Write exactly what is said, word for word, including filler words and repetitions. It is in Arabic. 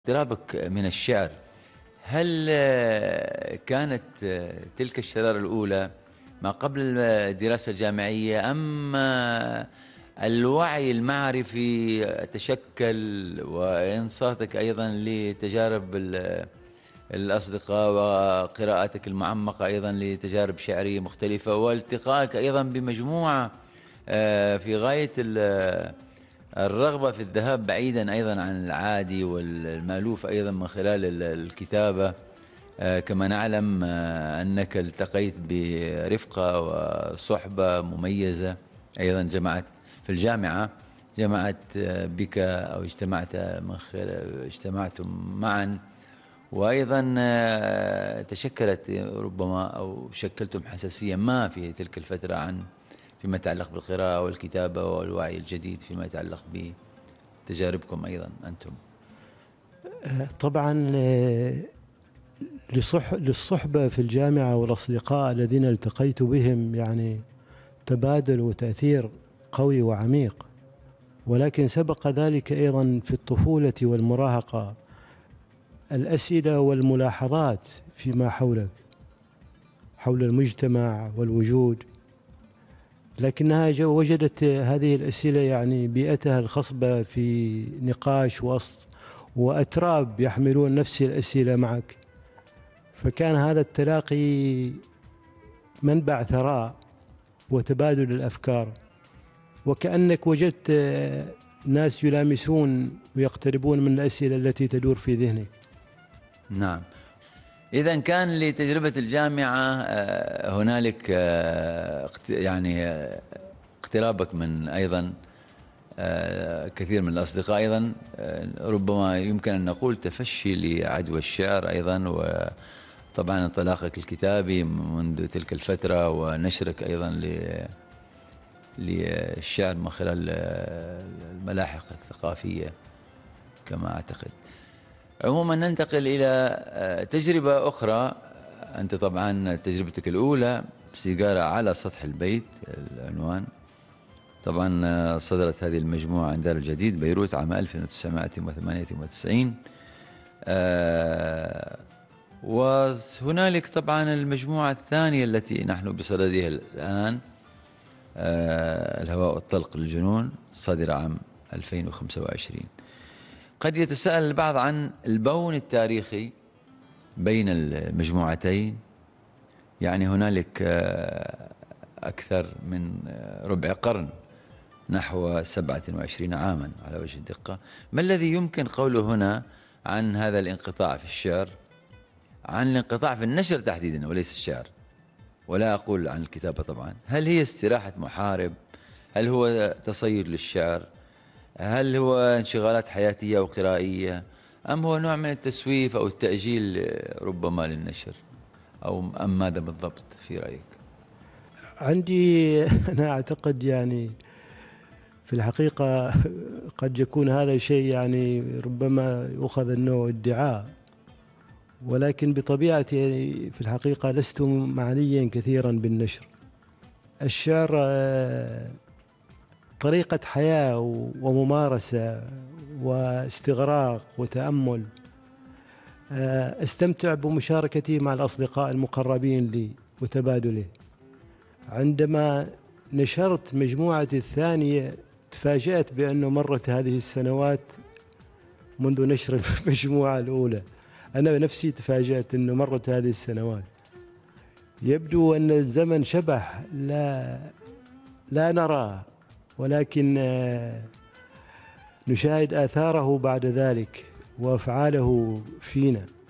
اقترابك من الشعر، هل آه، كانت آه، تلك الشرارة الأولى ما قبل الدراسة الجامعية أم آه، الوعي المعرفي تشكل وإنصاتك أيضًا لتجارب ال الأصدقاء وقراءاتك المعمقة أيضًا لتجارب شعرية مختلفة والتقائك أيضًا بمجموعة آآ في غاية ال الرغبة في الذهاب بعيدًا أيضًا عن العادي والمألوف أيضًا من خلال ال الكتابة، آآ كما نعلم آه، أنك التقيت برفقة وصُحبة مميزة أيضًا جمعت في الجامعة، جمعت آه، بك أو اجتمعت من خل اجتمعتم معًا، وأيضًا آه، تشكّلت ربما أو شكّلتم حساسية ما في تلك الفترة عن فيما يتعلق بالقراءة والكتابة والوعي الجديد فيما يتعلق بتجاربكم أيضًا أنتم. آه، طبعا آه، لصح للصحبة في الجامعة والأصدقاء الذين التقيت بهم يعني تبادل وتأثير قوي وعميق، ولكن سبق ذلك أيضا في الطفولة والمراهقة الأسئلة والملاحظات فيما حولك، حول المجتمع والوجود، لكنها جو- وجدت هذه الأسئلة يعني بيئتها الخصبة في نقاش وسط وأتراب يحملون نفس الأسئلة معك، فكان هذا التلاقي منبع ثراء وتبادل الأفكار، وكأنك وجدت آه، ناس يلامسون ويقتربون من الأسئلة التي تدور في ذهنك. نعم. إذًا كان لتجربة الجامعة آآ هنالك آه، اقت يعني آه، اقترابك من أيضًا آآ كثير من الأصدقاء أيضًا، آآ ربما يمكن أن نقول تفشي لعدوى الشعر أيضًا، وطبعًا انطلاقك الكتابي منذ تلك الفترة ونشرك أيضًا ل للشعر من خلال آه، الملاحق الثقافية كما أعتقد. عمومًا ننتقل إلى آآ تجربة أخرى، أنت طبعًا تجربتك الأولى سيجارة على سطح البيت العنوان، طبعًا آه، صدرت هذه المجموعة عن دار الجديد بيروت عام ألف وتسعمائة وثمانية وتسعين. آآ وهنالك طبعًا المجموعة الثانية التي نحن بصددها الآن، آآ الهواء والطلق للجنون، صادرة عام ألفين وخمسة وعشرين. قد يتساءل البعض عن البون التاريخي بين المجموعتين، يعني هنالك آه، أكثر من آه، ربع قرن، نحو سبعة وعشرين عامًا على وجه الدقة. ما الذي يمكن قوله هنا عن هذا الانقطاع في الشعر، عن الانقطاع في النشر تحديدًا وليس الشعر، ولا أقول عن الكتابة طبعًا، هل هي استراحة محارب؟ هل هو تصيد للشعر؟ هل هو انشغالات حياتية وقرائية؟ أم هو نوع من التسويف أو التأجيل آه، ربما للنشر؟ أو أم ماذا بالضبط في رأيك؟ عندي أنا أعتقد يعني في الحقيقة قد يكون هذا الشيء يعني ربما يؤخذ أنه ادعاء، ولكن بطبيعتي في الحقيقة لست معنيا كثيرا بالنشر. الشعر آه، طريقة حياة وممارسة واستغراق وتأمل، آه، استمتع بمشاركتي مع الأصدقاء المقربين لي وتبادله. عندما نشرت مجموعتي الثانية تفاجأت بأنه مرت هذه السنوات منذ نشر المجموعة الأولى. أنا نفسي تفاجأت أنه مرت هذه السنوات. يبدو أن الزمن شبح لا لا نراه، ولكن آه، نشاهد آثاره بعد ذلك وأفعاله فينا.